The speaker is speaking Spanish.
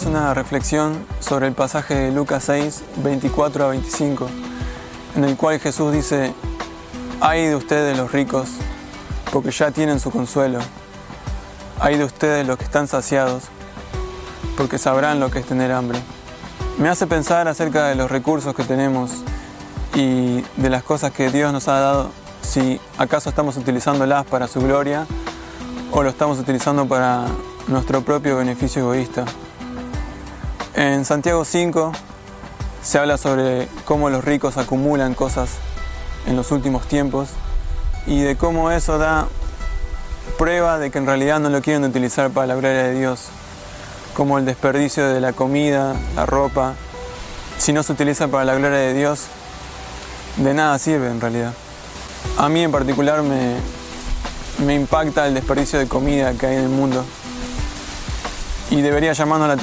es una reflexión sobre el pasaje de Lucas 6, 24 a 25, en el cual Jesús dice: «Ay de ustedes los ricos, porque ya tienen su consuelo. Ay de ustedes los que están saciados, porque sabrán lo que es tener hambre». Me hace pensar acerca de los recursos que tenemos y de las cosas que Dios nos ha dado, si acaso estamos utilizándolas para su gloria o lo estamos utilizando para nuestro propio beneficio egoísta. En Santiago 5 se habla sobre cómo los ricos acumulan cosas en los últimos tiempos y de cómo eso da prueba de que en realidad no lo quieren utilizar para la gloria de Dios, como el desperdicio de la comida, la ropa. Si no se utiliza para la gloria de Dios, de nada sirve en realidad. A mí en particular me impacta el desperdicio de comida que hay en el mundo y debería llamarnos la